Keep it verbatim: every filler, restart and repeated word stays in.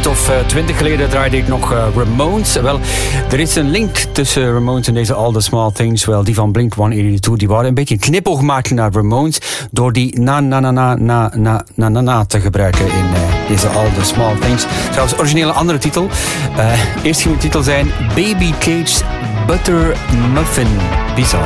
minuut of twintig geleden draaide ik nog uh, Ramones. Wel, er is een link tussen Ramones en deze All the Small Things. Wel, die van Blink honderdtweeënnegentig, die waren een beetje een knipoog gemaakt naar Ramones door die na na na na na na na na na te gebruiken in uh, deze All the Small Things. Trouwens, originele andere titel. Uh, eerst ging de titel zijn Baby Cage's Butter Muffin. Bizar.